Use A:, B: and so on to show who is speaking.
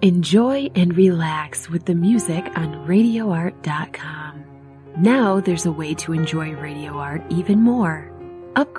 A: Enjoy and relax with the music on RadioArt.com. Now there's a way to enjoy Radio Art even more. Upgrade